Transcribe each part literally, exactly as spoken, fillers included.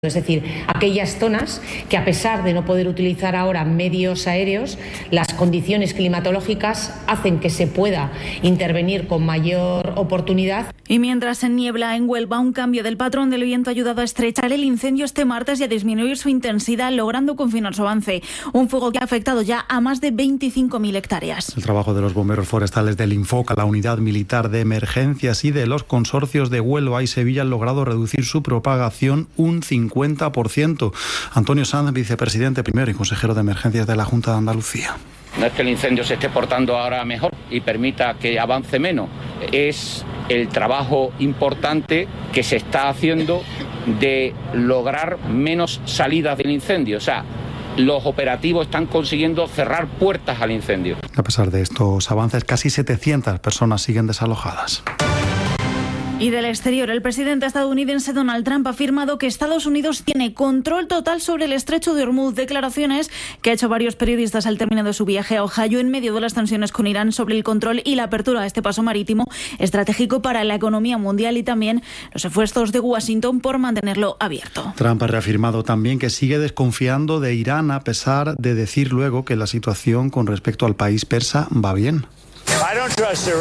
Es decir, aquellas zonas que, a pesar de no poder utilizar ahora medios aéreos, las condiciones climatológicas hacen que se pueda intervenir con mayor oportunidad. Y mientras en niebla en Huelva, un cambio del patrón del viento ha ayudado a estrechar el incendio este martes y a disminuir su intensidad, logrando confinar su avance. Un fuego que ha afectado ya a más de veinticinco mil hectáreas. El trabajo de los bomberos forestales del Infoca, la unidad militar de emergencias y de los consorcios de Huelva y Sevilla han logrado reducir su propagación un cincuenta por ciento. Antonio Sanz, vicepresidente primero y consejero de emergencias de la Junta de Andalucía. No es que el incendio se esté portando ahora mejor y permita que avance menos, es el trabajo importante que se está haciendo de lograr menos salidas del incendio. O sea, los operativos están consiguiendo cerrar puertas al incendio. A pesar de estos avances, casi setecientas personas siguen desalojadas. Y del exterior, el presidente estadounidense Donald Trump ha afirmado que Estados Unidos tiene control total sobre el estrecho de Hormuz, declaraciones que ha hecho varios periodistas al término de su viaje a Ohio en medio de las tensiones con Irán sobre el control y la apertura a este paso marítimo estratégico para la economía mundial y también los esfuerzos de Washington por mantenerlo abierto. Trump ha reafirmado también que sigue desconfiando de Irán a pesar de decir luego que la situación con respecto al país persa va bien. Dice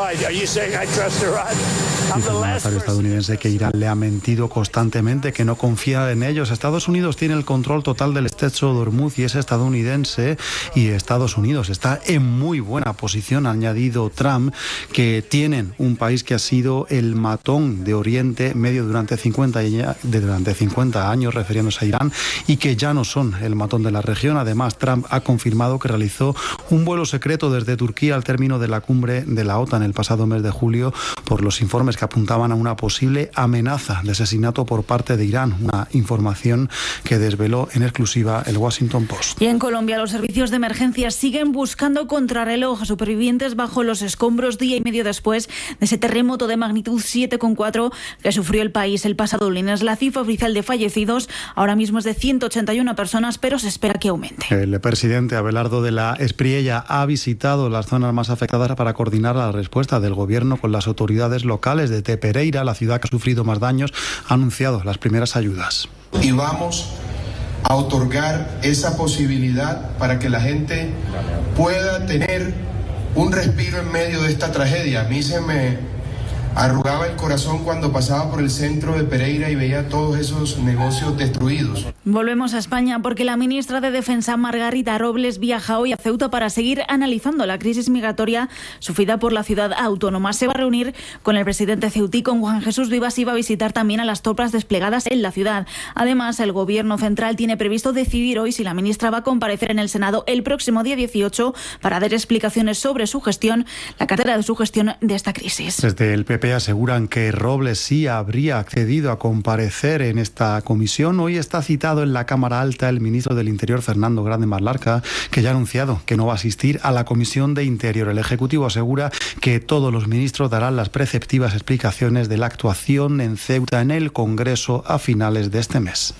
el mandatario estadounidense que Irán le ha mentido constantemente, que no confía en ellos. Estados Unidos tiene el control total del estrecho de Hormuz y es estadounidense, y Estados Unidos está en muy buena posición, ha añadido Trump, que tienen un país que ha sido el matón de Oriente Medio durante cincuenta, durante cincuenta años, refiriéndose a Irán, y que ya no son el matón de la región. Además, Trump ha confirmado que realizó un vuelo secreto desde Turquía al término de la cumbre de la OTAN el pasado mes de julio por los informes que apuntaban a una posible amenaza de asesinato por parte de Irán, una información que desveló en exclusiva el Washington Post. Y en Colombia, los servicios de emergencia siguen buscando contrarreloj a supervivientes bajo los escombros día y medio después de ese terremoto de magnitud siete coma cuatro que sufrió el país el pasado lunes. La cifra oficial de fallecidos ahora mismo es de ciento ochenta y una personas, pero se espera que aumente. El presidente Abelardo de la Espriella ha visitado las zonas más afectadas para coordinar la respuesta del gobierno con las autoridades locales de Pereira, la ciudad que ha sufrido más daños, ha anunciado las primeras ayudas. Y vamos a otorgar esa posibilidad para que la gente pueda tener un respiro en medio de esta tragedia. A mí se me arrugaba el corazón cuando pasaba por el centro de Pereira y veía todos esos negocios destruidos. Volvemos a España porque la ministra de Defensa, Margarita Robles, viaja hoy a Ceuta para seguir analizando la crisis migratoria sufrida por la ciudad autónoma. Se va a reunir con el presidente ceutí, con Juan Jesús Vivas, y va a visitar también a las tropas desplegadas en la ciudad. Además, el gobierno central tiene previsto decidir hoy si la ministra va a comparecer en el Senado el próximo día dieciocho para dar explicaciones sobre su gestión, la cartera de su gestión de esta crisis. Desde el P P aseguran que Robles sí habría accedido a comparecer en esta comisión. Hoy está citado en la Cámara Alta el ministro del Interior, Fernando Grande Marlaska, que ya ha anunciado que no va a asistir a la Comisión de Interior. El Ejecutivo asegura que todos los ministros darán las preceptivas explicaciones de la actuación en Ceuta en el Congreso a finales de este mes.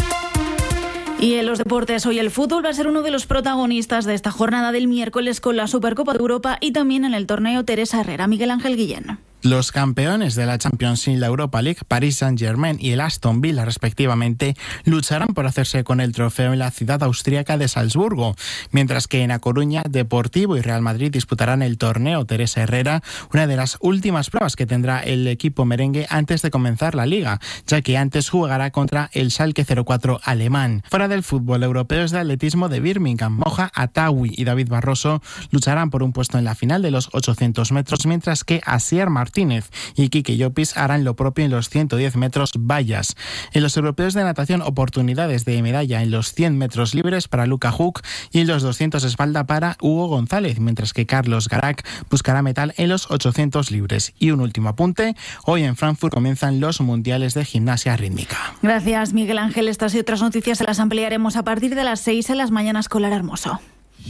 Y en los deportes, hoy el fútbol va a ser uno de los protagonistas de esta jornada del miércoles con la Supercopa de Europa y también en el torneo Teresa Herrera. Miguel Ángel Guillén. Los campeones de la Champions y la Europa League, Paris Saint-Germain y el Aston Villa, respectivamente, lucharán por hacerse con el trofeo en la ciudad austríaca de Salzburgo, mientras que en A Coruña, Deportivo y Real Madrid disputarán el torneo Teresa Herrera, una de las últimas pruebas que tendrá el equipo merengue antes de comenzar la Liga, ya que antes jugará contra el Schalke cero cuatro alemán. Fuera del fútbol, europeos de atletismo de Birmingham, Moja Atawi y David Barroso lucharán por un puesto en la final de los ochocientos metros, mientras que Asier Martínez y Quique Llopis harán lo propio en los ciento diez metros vallas. En los europeos de natación, oportunidades de medalla en los cien metros libres para Luca Huck y en los doscientos espalda para Hugo González, mientras que Carlos Garac buscará metal en los ochocientos libres. Y un último apunte, hoy en Frankfurt comienzan los mundiales de gimnasia rítmica. Gracias, Miguel Ángel. Estas y otras noticias se las ampliaremos a partir de las seis en las mañanas con Lara Hermoso.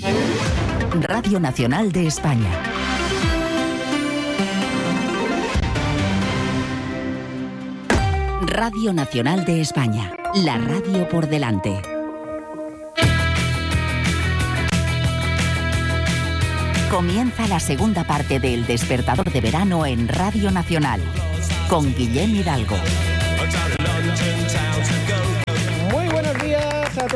Radio Nacional de España. Radio Nacional de España, la radio por delante. Comienza la segunda parte del Despertador de Verano en Radio Nacional, con Guillem Hidalgo.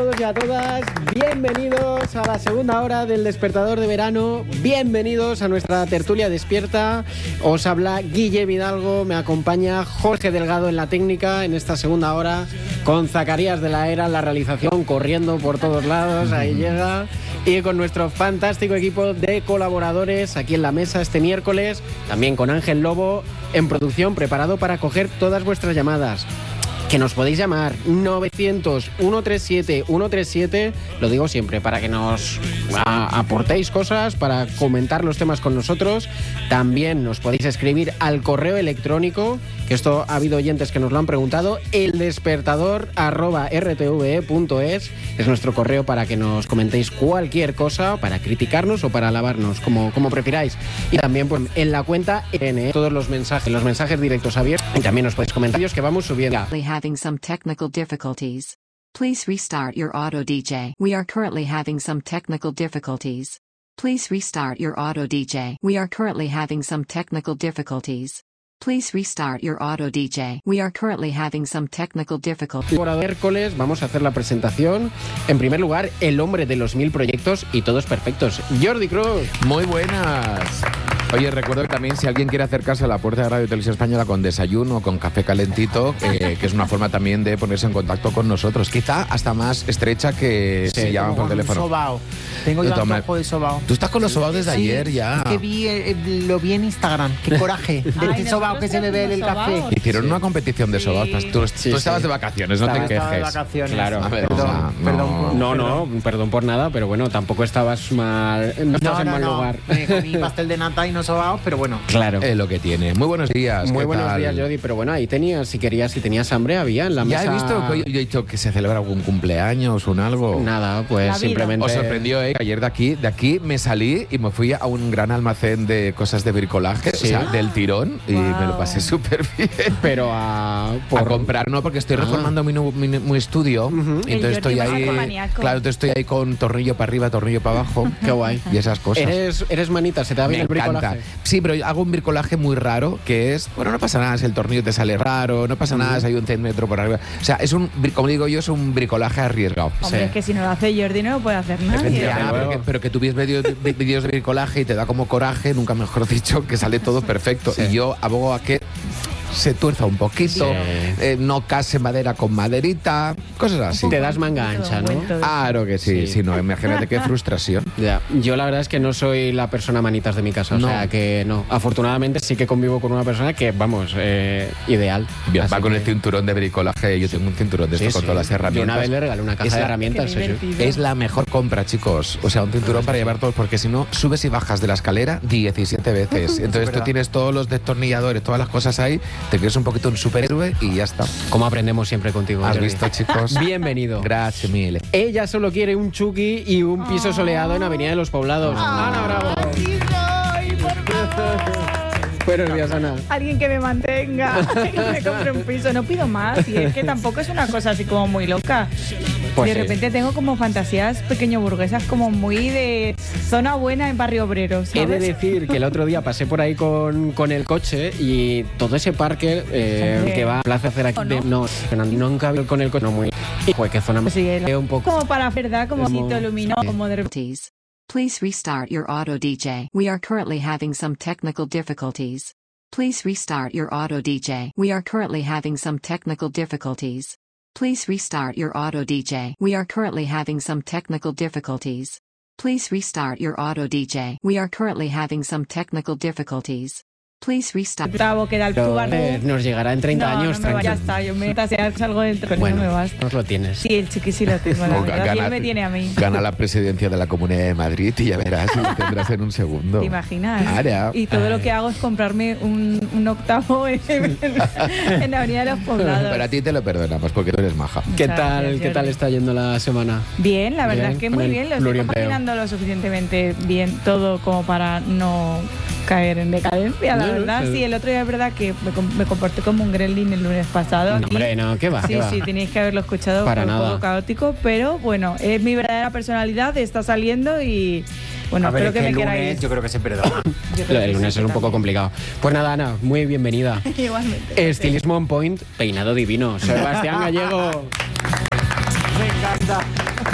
todos y a todas, bienvenidos a la segunda hora del Despertador de Verano, bienvenidos a nuestra tertulia despierta. Os habla Guille Hidalgo, me acompaña Jorge Delgado en la técnica en esta segunda hora, con Zacarías de la Era en la realización, corriendo por todos lados, ahí llega, y con nuestro fantástico equipo de colaboradores aquí en la mesa este miércoles, también con Ángel Lobo en producción, preparado para coger todas vuestras llamadas. Que nos podéis llamar novecientos, ciento treinta y siete, ciento treinta y siete, lo digo siempre, para que nos a, aportéis cosas, para comentar los temas con nosotros. También nos podéis escribir al correo electrónico, que esto ha habido oyentes que nos lo han preguntado, eldespertador arroba r t v e punto es, es nuestro correo para que nos comentéis cualquier cosa, para criticarnos o para alabarnos, como, como prefiráis. Y también pues, en la cuenta N, todos los mensajes, los mensajes directos abiertos, y también nos podéis comentarios que vamos subiendo. Having some technical difficulties. Please restart your auto D J. We are currently having some technical difficulties. Please restart your auto D J. We are currently having some technical difficulties. Please restart your auto D J. We are currently having some technical difficulties. Por miércoles vamos a hacer la presentación. En primer lugar, el hombre de los mil proyectos y todos perfectos, Jordi Cruz. Muy buenas. Oye, recuerdo que también si alguien quiere acercarse a la puerta de Radio Televisión Española con desayuno o con café calentito, eh, que es una forma también de ponerse en contacto con nosotros. Quizá hasta más estrecha que sí, si llaman por teléfono. Sobao. Tengo yo antojo de sobao. Tú estás con los sobaos desde sí, ayer ya. Es que vi, eh, lo vi en Instagram. Qué coraje. De este sobao que se bebe en el café. Hicieron sí. una competición de sobaos. Sí. Tú, sí, tú estabas sí. de vacaciones, no estaba, te quejes. Estaba de vacaciones. Claro. A ver, perdón, o sea, perdón, no, no, no, perdón por nada, pero bueno, tampoco estabas mal, no estabas no, en no, mal no. lugar. Me comí pastel de nata y no sobaos, pero bueno. Claro. Es lo que tiene. Muy buenos días. Muy buenos tal? días, Jordi. Pero bueno, ahí tenías, si querías, si tenías hambre, había en la ya mesa. Ya he visto que hoy, yo he dicho que se celebra algún cumpleaños o un algo. Nada, pues simplemente. Os sorprendió, ¿eh? Ayer de aquí, de aquí me salí y me fui a un gran almacén de cosas de bricolaje, ¿sí? O sea, del tirón, wow. Y me lo pasé súper bien. Pero a, por... a comprar, no, porque estoy reformando ah. mi, mi, mi estudio. Uh-huh. Y entonces estoy ahí. Claro, entonces estoy ahí con tornillo para arriba, tornillo para abajo. Qué guay. Y esas cosas. Eres, eres manita, se te da bien me el bricolaje. Encanta. Sí, pero hago un bricolaje muy raro, que es, bueno, no pasa nada si el tornillo te sale raro, no pasa uh-huh. nada si hay un centímetro por arriba. O sea, es un, como digo yo, es un bricolaje arriesgado. Hombre, sí. Es que si no lo hace Jordi no lo puede hacer nadie. Ya, pero, que, pero que tú ves vídeos de, vídeos de bricolaje y te da como coraje, nunca mejor dicho, que sale todo perfecto. Sí. Y yo abogo a que se tuerza un poquito, sí. eh, no case madera con maderita, cosas así. Te das manga ancha, ¿no? Claro que sí, sí. sí no, imagínate qué frustración. Ya. Yo la verdad es que no soy la persona manitas de mi casa, no. O sea que no. Afortunadamente sí que convivo con una persona que, vamos, eh, ideal. Bien, va con que... el cinturón de bricolaje, yo tengo un cinturón de esto sí, con sí. todas las herramientas. Yo una vez le regalé una caja es de la... herramientas. Es la mejor compra, chicos. O sea, un cinturón para llevar todo, porque si no, subes y bajas de la escalera diecisiete veces. Entonces tú tienes todos los destornilladores, todas las cosas ahí, te quieres un poquito un superhéroe y ya está. Como aprendemos siempre contigo. ¿Has visto, chicos? Bienvenido. Gracias mil. Ella solo quiere un Chucky y un piso oh. soleado en Avenida de los Poblados. Oh. Ana Bravo. Aquí soy, por favor. Buenos días, Ana. Alguien que me mantenga, que me compre un piso. No pido más. Y es que tampoco es una cosa así como muy loca. Pues de sí. repente tengo como fantasías pequeño burguesas, como muy de zona buena en Barrio Obrero, ¿sabes? He de decir que el otro día pasé por ahí con, con el coche y todo ese parque eh, que va a Plaza hacer aquí. ¿O no? De, no, nunca vi con el coche. No muy. Y pues que zona más. Sí, un poco. Como para verdad, como si te iluminó, como de repente. Please restart your auto D J. We are currently having some technical difficulties. Please restart your auto D J. We are currently having some technical difficulties. Please restart your auto D J. We are currently having some technical difficulties. Please restart your auto D J. We are currently having some technical difficulties. Please restart. Bravo, queda el Pero, eh, nos llegará en treinta no, años. No, me ya está, yo me salgo dentro, pero bueno, no me basta. Nos lo tienes. Sí, el chiqui sí lo tengo, la verdad. Gana, y él me tiene a mí. Gana la presidencia de la Comunidad de Madrid y ya verás, lo tendrás en un segundo. ¿Te imaginas? Ara. Y todo lo que hago es comprarme un, un octavo en, en la Avenida de los Poblados. Pero a ti te lo perdonamos porque tú eres maja. ¿Qué Muchas tal, gracias, ¿qué tal está yendo la semana? Bien, la verdad bien, es que muy bien. Lo estoy compaginando lo suficientemente bien todo como para no caer en decadencia, la no, verdad. No, sí, el otro día es verdad que me, me comporté como un gremlin el lunes pasado. No, hombre, no, ¿qué va? Sí, ¿qué va? sí, tenéis que haberlo escuchado. Para fue nada. un poco caótico, pero bueno, es mi verdadera personalidad, está saliendo y bueno, a ver, espero que el me lunes, queráis. Yo creo que se perdona. El lunes es un poco complicado. Pues nada, Ana, muy bienvenida. Igualmente. Estilismo on point, peinado divino. Sebastián Gallego. Me encanta.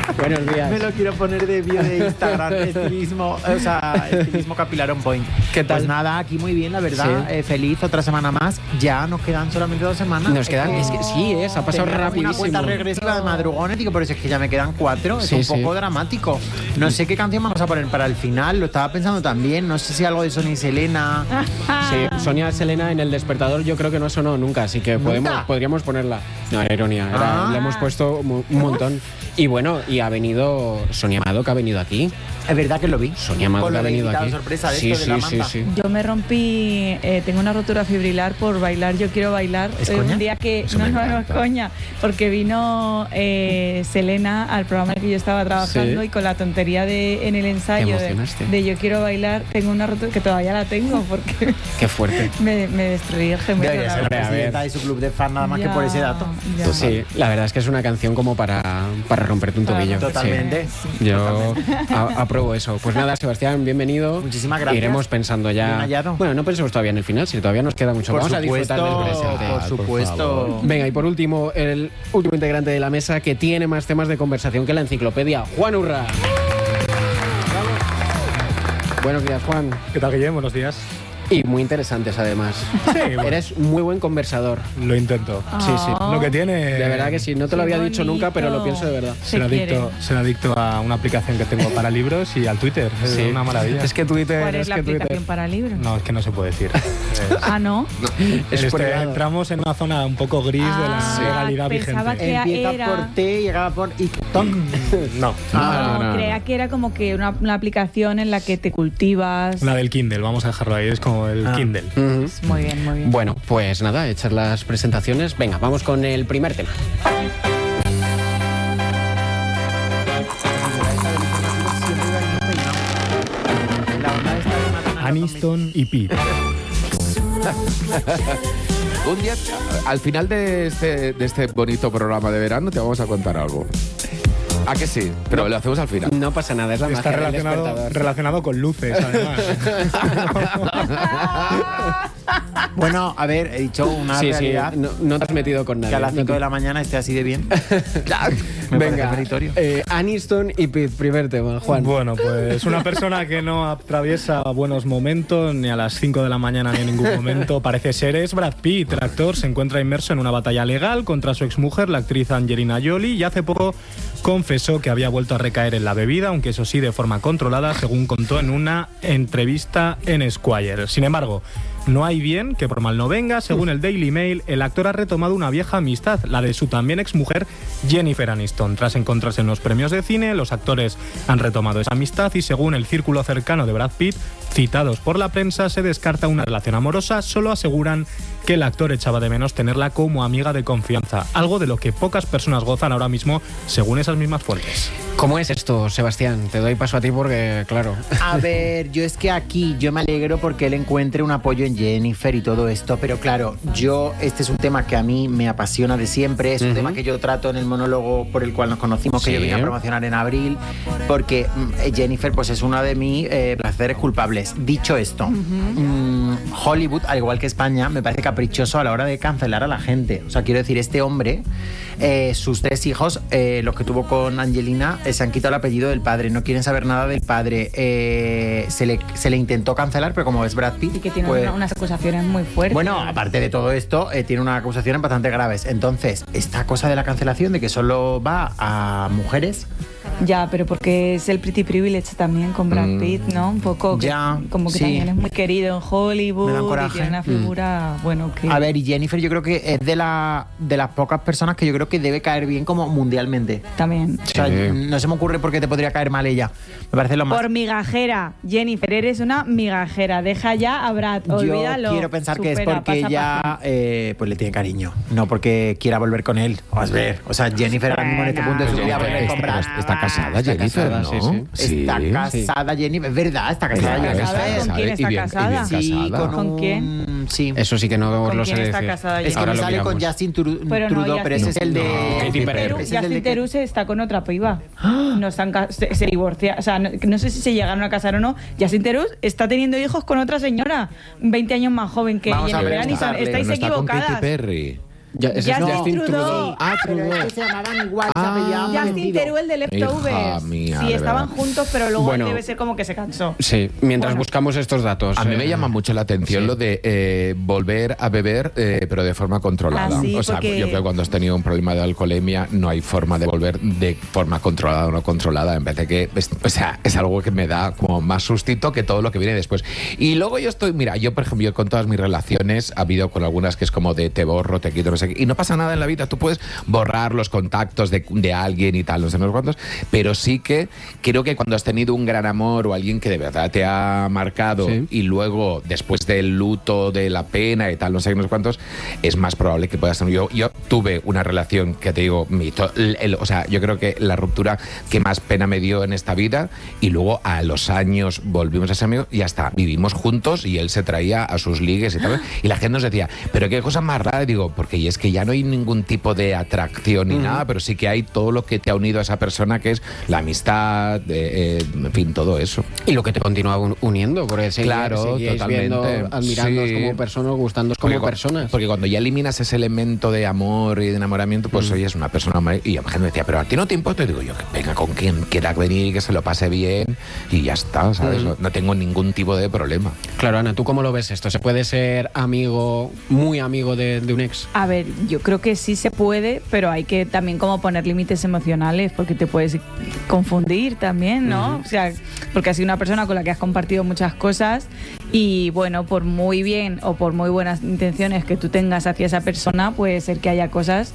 Buenos días. Me lo quiero poner de bio de Instagram, estilismo, o sea, estilismo capilar on point. ¿Qué tal? Pues nada, aquí muy bien, la verdad. Sí. Eh, feliz, otra semana más. Ya nos quedan solamente dos semanas. Nos quedan, Eh, es que sí, es, ha pasado tenemos rapidísimo. una cuenta regresiva de madrugones, digo, por eso es que ya me quedan cuatro. Sí, es un sí. poco dramático. No sé qué canción vamos a poner para el final, lo estaba pensando también. No sé si algo de Sonia y Selena. Sí, Sonia Selena en El Despertador yo creo que no sonó nunca, así que podemos, podríamos ponerla. No, era ironía, era, Ah. le hemos puesto un montón. Y bueno, y ha venido Sonia Amado, que ha venido aquí. Es verdad que lo vi. Sonia Amado Con que lo ha de venido invitado aquí. sorpresa de sí, esto de sí, la sí, manta. sí. Yo me rompí, eh, tengo una rotura fibrilar por bailar Yo Quiero Bailar. ¿Es Eh, coña? un día que, Eso no, me no, no es encanta. coña, porque vino eh, Selena al programa en el que yo estaba trabajando Sí. y con la tontería de en el ensayo Te de, emocionaste. de Yo Quiero Bailar, tengo una rotura que todavía la tengo porque Qué fuerte. me, me destruí el gemelo. Debería la ser verdad. Hombre, a ver. presidenta de su club de fan nada más Ya, que por ese dato. ya. Pues sí, la verdad es que es una canción como para, para romperte un Para tobillo. romper- Totalmente. Sí. Yo a- apruebo eso. Pues nada, Sebastián, bienvenido. Muchísimas gracias. Iremos pensando Bien ya. hallado. Bueno, no pensemos todavía en el final, si todavía nos queda mucho. Por Vamos a supuesto, disfrutar del presente. por supuesto. Venga, y por último, el último integrante de la mesa que tiene más temas de conversación que la enciclopedia, Juan Urra. Buenos días, Juan. ¿Qué tal, Guillem? Buenos días. Y muy interesantes, además. Sí, bueno. Eres muy buen conversador. Lo intento. Sí, sí. Oh. Lo que tiene... De verdad que sí, no te lo Qué había dicho nunca, pero lo bonito. pienso de verdad. Se Ser adicto, quieren. ser adicto a una aplicación que tengo para libros y al Twitter. Es Sí. una maravilla. Es que Twitter. ¿Cuál es la que Twitter- aplicación para libros? No, es que no se puede decir. Es- Ah, ¿no? Es este, privado. entramos en una zona un poco gris de la Ah, legalidad pensaba vigente. que Empieza era- por T y llegaba por TikTok. No. No, no, no, creía no. que era como que una, una aplicación en la que te cultivas. La del Kindle, vamos a dejarlo ahí. Es como el Ah. Kindle. Ujú. Muy bien, muy bien. Bueno, pues nada, echar las presentaciones. Venga, vamos con el primer tema. Aniston y Pete. Un día, al final de este, de este bonito programa de verano, te vamos a contar algo. ¿A que sí? Pero lo hacemos al final. No pasa nada, es la Está magia del relacionado, despertador. relacionado con luces, además. Bueno, a ver, he dicho una Sí, sí, realidad no, no te has metido con nadie. que a las no cinco te- de la mañana esté así de bien. Me Venga, parece meritorio. eh, Aniston y Pete, primer tema, Juan. Bueno, pues una persona que no atraviesa buenos momentos ni a las cinco de la mañana ni en ningún momento, parece ser es Brad Pitt. El actor se encuentra inmerso en una batalla legal contra su exmujer, la actriz Angelina Jolie, y hace poco confesó que había vuelto a recaer en la bebida, aunque eso sí de forma controlada, según contó en una entrevista en Esquire. Sin embargo, no hay bien que por mal no venga. Según el Daily Mail, el actor ha retomado una vieja amistad, la de su también exmujer Jennifer Aniston. Tras encontrarse en los premios de cine, los actores han retomado esa amistad y según el círculo cercano de Brad Pitt, citados por la prensa, se descarta una relación amorosa. Solo aseguran que el actor echaba de menos tenerla como amiga de confianza, algo de lo que pocas personas gozan ahora mismo, según esas mismas fuentes. ¿Cómo es esto, Sebastián? Te doy paso a ti porque, claro. A ver, yo es que aquí yo me alegro porque él encuentre un apoyo en Jennifer y todo esto, pero claro, yo, este es un tema que a mí me apasiona de siempre, es un Ujú. tema que yo trato en el monólogo por el cual nos conocimos, que Sí. yo vine a promocionar en abril, porque mm, Jennifer pues es una de mis eh, placeres culpables. Dicho esto, mm, Hollywood, al igual que España, me parece caprichoso a la hora de cancelar a la gente. O sea, quiero decir, este hombre, eh, sus tres hijos, eh, los que tuvo con Angelina, eh, se han quitado el apellido del padre, no quieren saber nada del padre. Eh, se, le, se le intentó cancelar, pero como es Brad Pitt, Y que tiene pues- una- unas acusaciones muy fuertes. bueno, aparte de todo esto, eh, tiene unas acusaciones bastante graves. Entonces, esta cosa de la cancelación, de que solo va a mujeres, Ya, pero porque es el pretty privilege también con Brad Mm. Pitt, ¿no? Un poco que- Ya, como que sí. también es muy querido en Hollywood Me dan y coraje. tiene una figura, bueno, que... a ver, y Jennifer yo creo que es de, la, de las pocas personas que yo creo que debe caer bien como mundialmente. También. O sea, no se me ocurre por qué te podría caer mal ella. Me parece lo más... Por migajera, Jennifer, eres una migajera. Deja ya a Brad, olvídalo. Yo quiero pensar que es Supera, porque pasa ella página. eh, pues le tiene cariño, no porque quiera volver con él. Vamos a ver. O sea, Jennifer ahora mismo en este punto de su vida volver con Brad. Está casada, Está Jennifer, casada, ¿no? sí, sí. Está casada, Jennifer. Es verdad, está casada. Está Jennifer. casada, ¿Con quién y está bien- y casada? bien Sí, casada. con, ¿Con un- quién? Sí. Eso sí que no os ¿Con lo quién sé está decir. casada Es que Ahora me lo sale con miramos. Justin Tru- Pero no, Trudeau, pero ese Justin- es el de... No, Katy Perry. Pero ese es el Justin de- Theroux está con otra piba. No están ca- se, se divorciaron. O sea, no, no sé si se llegaron a casar o no. Justin Theroux está teniendo hijos con otra señora, veinte años más joven que Vamos a Jennifer Aniston. preguntarle. Estáis No está con Katy equivocadas. Perry. Ya, ese Justin, es Justin Trudeau. Trudeau. Ah, Pero Trudeau. es que se llamaban igual, se Ah. apellidaban Justin parecido. Theroux, el de Leftovers. Hija mía, sí, de estaban verdad. juntos, pero luego Bueno. él debe ser como que se cansó. Sí, mientras Bueno. buscamos estos datos. A mí eh, me llama mucho la atención sí. lo de eh, volver a beber, eh, pero de forma controlada. Ah, sí, o sea, porque- yo creo que cuando has tenido un problema de alcoholemia no hay forma de volver de forma controlada o no controlada. En vez de que, es- o sea, es algo que me da como más sustito que todo lo que viene después. Y luego yo estoy, mira, yo por ejemplo, yo con todas mis relaciones, ha habido con algunas que es como de te borro, te quito, no sé qué, y no pasa nada en la vida. Tú puedes borrar los contactos de, de alguien y tal, no sé, no sé cuántos, pero sí que creo que cuando has tenido un gran amor o alguien que de verdad te ha marcado Sí. y luego después del luto, de la pena y tal, no sé, no sé cuántos, es más probable que puedas tener. Yo, yo tuve una relación que te digo, mi, to- el- el- o sea, yo creo que la ruptura que más pena me dio en esta vida y luego a los años volvimos a ser amigos y hasta vivimos juntos y él se traía a sus ligues y tal. Y la gente nos decía, pero qué cosa más rara, y digo, porque y es que ya no hay ningún tipo de atracción ni Ujú. nada, pero sí que hay todo lo que te ha unido a esa persona, que es la amistad, eh, eh, en fin, todo eso. Y lo que te continúa un- uniendo, porque seguí- Claro, seguíais totalmente. viendo, admirándoos Sí. como personas, gustándoos como Porque cu- personas. Porque cuando ya eliminas ese elemento de amor y de enamoramiento, pues Mm. oye, es una persona... ma- Y la gente me decía, pero a ti no te importa. Y digo yo, que venga con quien quiera venir y que se lo pase bien y ya está, ¿sabes? Mm. No, no tengo ningún tipo de problema. Claro, Ana, ¿tú cómo lo ves esto? ¿Se puede ser amigo, muy amigo de, de un ex? A ver, yo creo que sí se puede, pero hay que también como poner límites emocionales porque te puedes confundir también, ¿no? Ujú. O sea, porque has sido una persona con la que has compartido muchas cosas y bueno, por muy bien o por muy buenas intenciones que tú tengas hacia esa persona, puede ser que haya cosas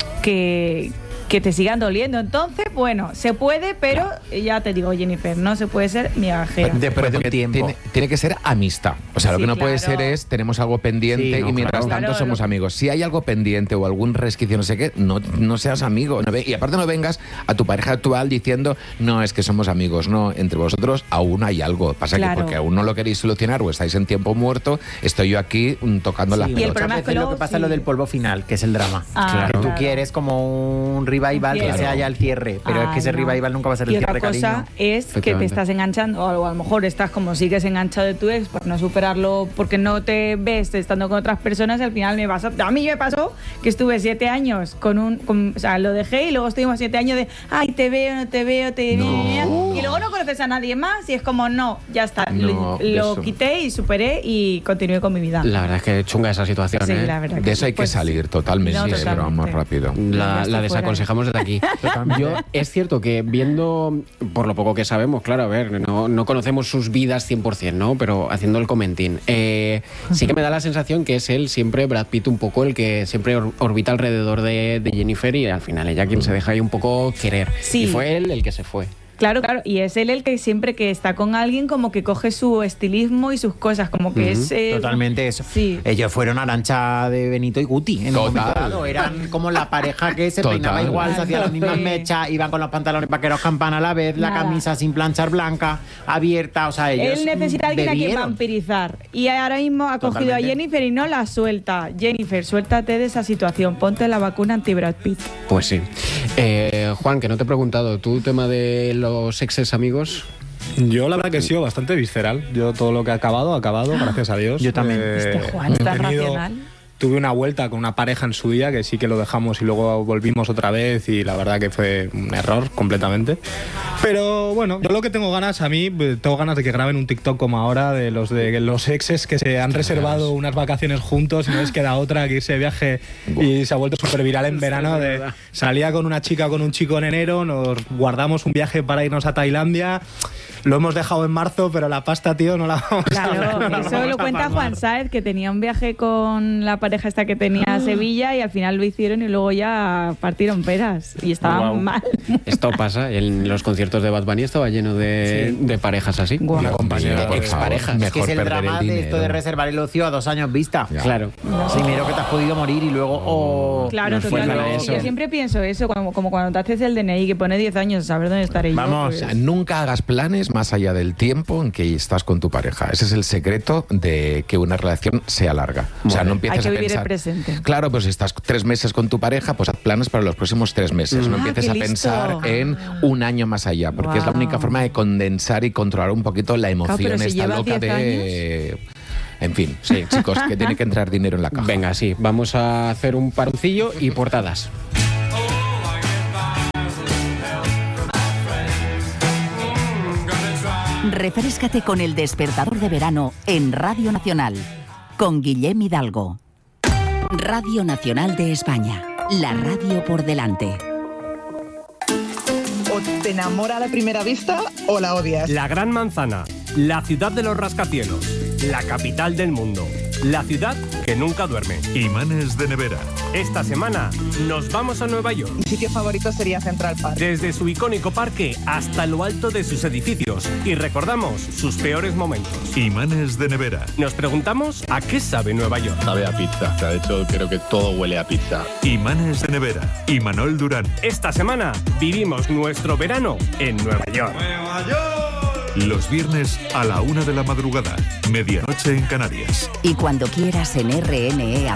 que, que te sigan doliendo. Entonces, bueno, se puede, pero ya te digo, Jennifer, no se puede ser migajera. Después de un Porque tiempo. Tiene, tiene que ser amistad. O sea, lo Sí, que no puede claro. ser es, tenemos algo pendiente Sí, no, y mientras claro. tanto Claro, somos lo- amigos. Si hay algo pendiente o algún resquicio, no sé qué, no, no seas amigo. No ve- y aparte no vengas a tu pareja actual diciendo, no, es que somos amigos. No, entre vosotros aún hay algo. Pasa Claro. que porque aún no lo queréis solucionar o estáis en tiempo muerto, estoy yo aquí mm, tocando Sí, las Y el pelotas. problema es muchas veces que lo luego que pasa es sí. lo del polvo final, que es el drama. Ah, claro. Tú claro. quieres como un revival Un que cierre. sea ya el cierre, pero es Ay, que ese no. revival nunca va a ser el Y otra cierre, cosa cariño. es que te Efectivamente. estás enganchando, o a lo mejor estás como sigues enganchado de tu ex por no superarlo, porque no te ves estando con otras personas y al final me pasa. A mí me pasó que estuve siete años con un. con- o sea, lo dejé y luego estuvimos siete años de. Ay, te veo, no te veo, te No. Y luego no conoces a nadie más y es como, no, ya está. No, lo de lo eso. quité y superé y continué con mi vida. La verdad es que chunga esa situación, Sí, ¿eh? la verdad. De eso hay que Pues, salir totalmente, no, pero totalmente. vamos rápido. La, Ya la está desaconsejamos desde aquí. Yo, es cierto que viendo, por lo poco que sabemos, claro, a ver, no, no conocemos sus vidas cien por ciento, ¿no? Pero haciendo el comentín, eh, sí que me da la sensación que es él siempre, Brad Pitt, un poco el que siempre or- orbita alrededor de, de Jennifer y al final ella quien se deja ahí un poco querer. Sí. Y fue él el que se fue. Claro, claro, y es él el que siempre que está con alguien como que coge su estilismo y sus cosas, como que Ujú, es... eh, Totalmente eso. Sí. Ellos fueron Arancha de Benito y Guti en un Total. momento dado. Eran como la pareja que se Total. peinaba igual, se hacían las mismas Sí. mechas, iban con los pantalones vaqueros campana a la vez, la Nada. camisa sin planchar blanca, abierta, o sea, ellos Él necesita a alguien a quien bebieron. vampirizar. Y ahora mismo ha cogido a Totalmente. Jennifer y no la suelta. Jennifer, suéltate de esa situación. Ponte la vacuna anti-Brad Pitt. Pues sí. Eh, Juan, que no te he preguntado, ¿tú tema de los exes amigos? Yo la verdad que he sido bastante visceral. Yo todo lo que ha acabado, ha acabado, gracias a Dios. Yo también. Este Juan he tan tenido- racional. Tuve una vuelta con una pareja en su día que sí que lo dejamos y luego volvimos otra vez y la verdad que fue un error completamente. Pero bueno, yo lo que tengo ganas, a mí, eh, tengo ganas de que graben un TikTok como ahora de los de los exes que se han reservado unas vacaciones juntos y no les queda otra que irse de viaje y se ha vuelto súper viral en verano. De, salía con una chica o con un chico en enero, nos guardamos un viaje para irnos a Tailandia. Lo hemos dejado en marzo, pero la pasta, tío, no la vamos a Claro, no la eso vamos lo a cuenta palmar. Juan Saez, que tenía un viaje con la pareja esta que tenía a Sevilla y al final lo hicieron y luego ya partieron peras y estaban Guau. mal. Esto pasa, en los conciertos de Bad Bunny estaba lleno de, de parejas así. Guau. Una compañera, por Exparejas. favor, Es que mejor es el perder drama el de dinero. esto de reservar el ocio a dos años vista. Ya. Claro. Primero que te has podido morir y luego o Claro, Nos fuerzan a totalmente. eso. Yo siempre pienso eso, como, como cuando te haces el D N I que pone diez años, saber dónde estaré Vamos, yo. O pues. sea, nunca hagas planes más allá del tiempo en que estás con tu pareja. Ese es el secreto de que una relación sea larga. O sea, Vale. no empieces Hay que a vivir el pensar. presente. Claro, pues si estás tres meses con tu pareja, pues haz planes para los próximos tres meses. No Ah, empieces qué a listo. pensar en un año más allá, porque es la Guau. única forma de condensar y controlar un poquito la emoción pero si esta llevas loca diez de. En fin, sí, chicos, que tiene que entrar dinero en la caja. Venga, sí, vamos a hacer un paroncillo y portadas. Refréscate con El Despertador de Verano en Radio Nacional, con Guillem Hidalgo. Radio Nacional de España, la radio por delante. O te enamora a la primera vista o la odias. La Gran Manzana, la ciudad de los rascacielos, la capital del mundo, la ciudad que nunca duerme. Imanes de nevera. Esta semana nos vamos a Nueva York. Mi sitio favorito sería Central Park. Desde su icónico parque hasta lo alto de sus edificios. Y recordamos sus peores momentos. Imanes de nevera. Nos preguntamos a qué sabe Nueva York. Sabe a pizza. De hecho, creo que todo huele a pizza. Imanes de nevera. Imanol Durán. Esta semana vivimos nuestro verano en Nueva York. ¡Nueva York! Los viernes a la una de la madrugada. Medianoche en Canarias. Y cuando quieras en R N E